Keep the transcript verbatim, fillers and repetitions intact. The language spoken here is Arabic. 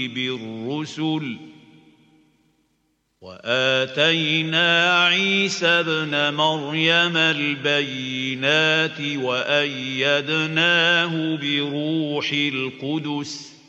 بالرسل وآتينا عيسى ابن مريم البينات وأيدناه بروح القدس